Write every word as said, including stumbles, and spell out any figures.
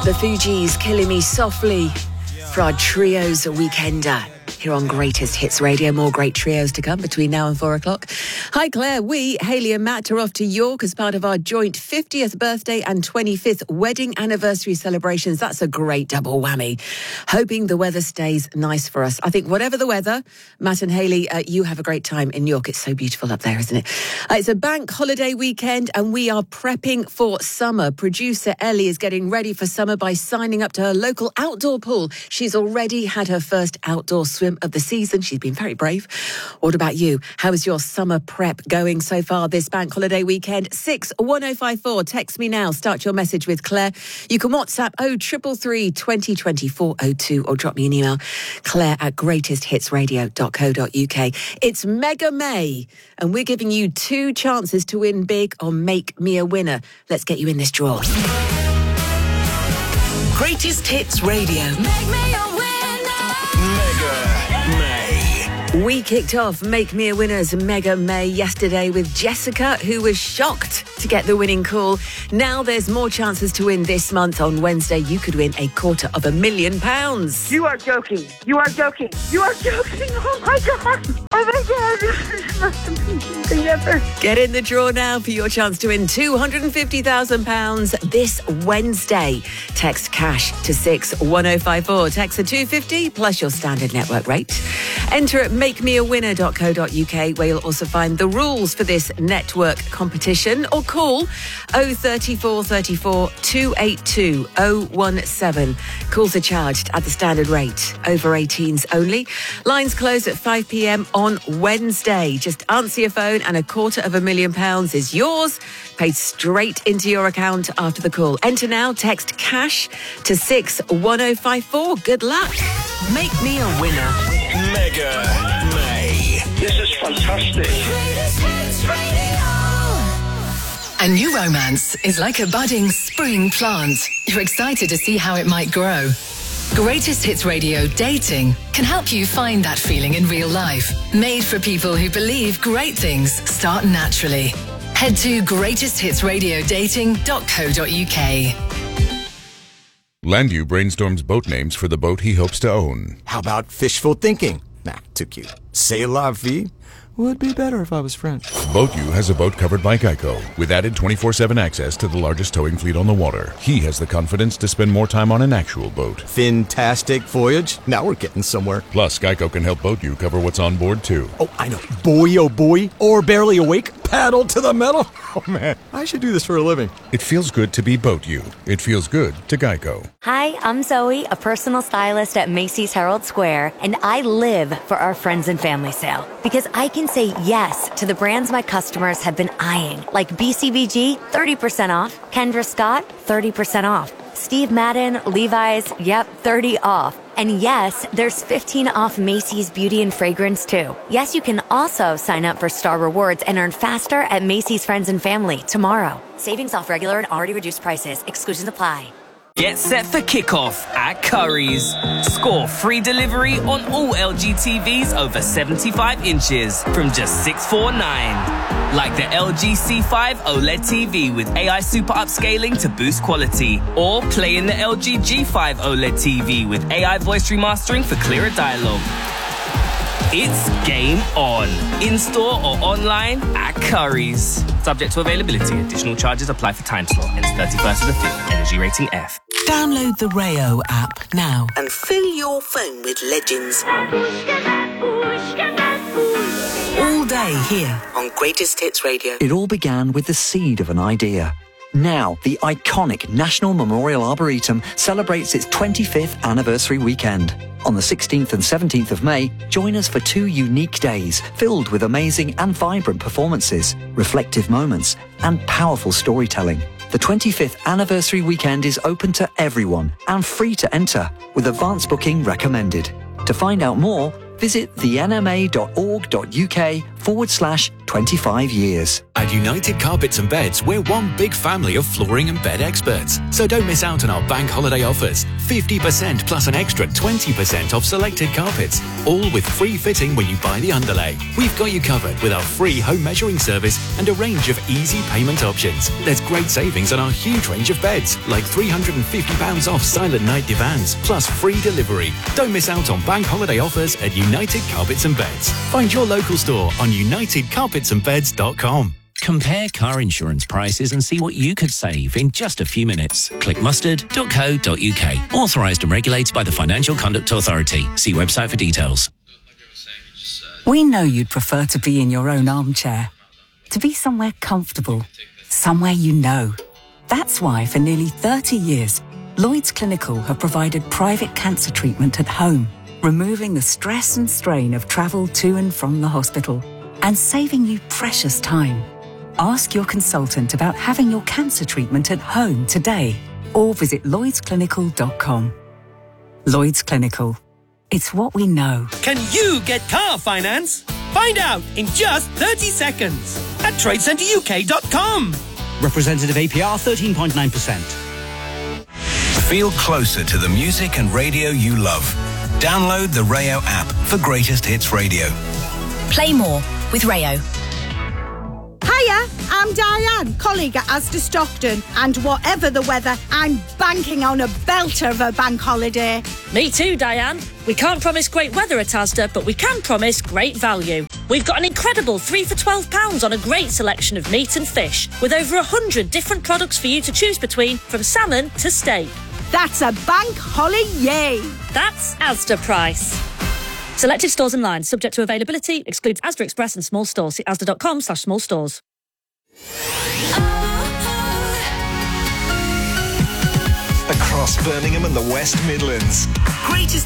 The Fugees, Killing Me Softly, for our Trios Weekender here on Greatest Hits Radio. More great trios to come between now and four o'clock. Hi, Claire. We, Hayley and Matt, are off to York as part of our joint fiftieth birthday and twenty-fifth wedding anniversary celebrations. That's a great double whammy. Hoping the weather stays nice for us. I think whatever the weather, Matt and Hayley, uh, you have a great time in York. It's so beautiful up there, isn't it? Uh, it's a bank holiday weekend and we are prepping for summer. Producer Ellie is getting ready for summer by signing up to her local outdoor pool. She's already had her first outdoor swim of the season. She's been very brave. What about you? How is your summer prep going so far this bank holiday weekend? six one oh five four. Text me now. Start your message with Claire. You can WhatsApp oh triple three, twenty, twenty-four oh two or drop me an email, Claire at greatest hits radio dot co dot uk. It's Mega May and we're giving you two chances to win big on Make Me a Winner. Let's get you in this draw. Greatest Hits Radio. Make me a May. We kicked off Make Me a Winner's Mega May yesterday with Jessica, who was shocked to get the winning call. Now there's more chances to win this month. On Wednesday, you could win a quarter of a million pounds. You are joking. You are joking. You are joking. Oh, my God. Oh, my God. This is the most amazing thing ever. Get in the draw now for your chance to win two hundred fifty thousand pounds this Wednesday. Text cash to six one oh five four. Text the two hundred fifty plus your standard network rate. Enter at make me a winner dot co dot uk, where you'll also find the rules for this network competition, or call oh three four, three four, two eight two, oh one seven. Calls are charged at the standard rate. Over eighteens only. Lines close at five p.m. on Wednesday. Just answer your phone and a quarter of a million pounds is yours, paid straight into your account after the call. Enter now. Text cash to six one oh five four. Good luck. Make me a winner. Mega May. This is fantastic. A new romance is like a budding spring plant. You're excited to see how it might grow. Greatest Hits Radio Dating can help you find that feeling in real life. Made for people who believe great things start naturally. Head to greatest hits radio dating dot co dot uk. Landu brainstorms boat names for the boat he hopes to own. How about fishful thinking? Nah, too cute. C'est la vie? Would be better if I was French. BoatU has a boat covered by Geico, with added twenty-four seven access to the largest towing fleet on the water. He has the confidence to spend more time on an actual boat. Fantastic voyage. Now we're getting somewhere. Plus, Geico can help BoatU cover what's on board, too. Oh, I know. Boy, oh boy. Or barely awake. Paddle to the metal. Oh, man. I should do this for a living. It feels good to be BoatU. It feels good to Geico. Hi, I'm Zoe, a personal stylist at Macy's Herald Square, and I live for our friends and family sale because I can say yes to the brands my customers have been eyeing, like B C B G, thirty percent off, Kendra Scott, thirty percent off, Steve Madden, Levi's, yep, thirty off. And yes, there's fifteen off Macy's Beauty and Fragrance too. Yes, you can also sign up for Star Rewards and earn faster at Macy's Friends and Family tomorrow. Savings off regular and already reduced prices. Exclusions apply. Get set for kickoff at Curry's. Score free delivery on all L G T Vs over seventy-five inches from just six hundred forty-nine dollars. Like the L G C five OLED T V with A I super upscaling to boost quality. Or play in the L G G five OLED T V with A I voice remastering for clearer dialogue. It's game on. In-store or online at Curry's. Subject to availability. Additional charges apply for time slot. Ends thirty-first of the fifth. Energy rating F. Download the Rayo app now and fill your phone with legends. All day here on Greatest Hits Radio. It all began with the seed of an idea. Now, the iconic National Memorial Arboretum celebrates its twenty-fifth anniversary weekend. On the sixteenth and seventeenth of May, join us for two unique days filled with amazing and vibrant performances, reflective moments, and powerful storytelling. The twenty-fifth anniversary weekend is open to everyone and free to enter, with advance booking recommended. To find out more, visit the n m a dot org dot u k forward slash twenty-five years. At United Carpets and Beds, we're one big family of flooring and bed experts. So don't miss out on our bank holiday offers. fifty percent plus an extra twenty percent off selected carpets. All with free fitting when you buy the underlay. We've got you covered with our free home measuring service and a range of easy payment options. There's great savings on our huge range of beds, like three hundred fifty pounds off Silent Night divans, plus free delivery. Don't miss out on bank holiday offers at United Carpets and Beds. Find your local store on united carpets and beds dot com. Compare car insurance prices and see what you could save in just a few minutes. Click mustard dot co dot uk. Authorised and regulated by the Financial Conduct Authority. See website for details. We know you'd prefer to be in your own armchair. To be somewhere comfortable. Somewhere you know. That's why for nearly thirty years, Lloyds Clinical have provided private cancer treatment at home, removing the stress and strain of travel to and from the hospital and saving you precious time. Ask your consultant about having your cancer treatment at home today or visit lloyds clinical dot com. Lloyds Clinical. It's what we know. Can you get car finance? Find out in just thirty seconds at trade centre u k dot com. Representative A P R thirteen point nine percent. Feel closer to the music and radio you love. Download the Rayo app for Greatest Hits Radio. Play more with Rayo. Hiya, I'm Diane, colleague at Asda Stockton, and whatever the weather, I'm banking on a belter of a bank holiday. Me too, Diane. We can't promise great weather at Asda, but we can promise great value. We've got an incredible three for twelve pounds on a great selection of meat and fish, with over one hundred different products for you to choose between, from salmon to steak. That's a bank holiday. That's Asda price. Selected stores and lines, subject to availability, excludes Asda Express and small stores. See asda dot com slash small stores. Across Birmingham and the West Midlands. Greatest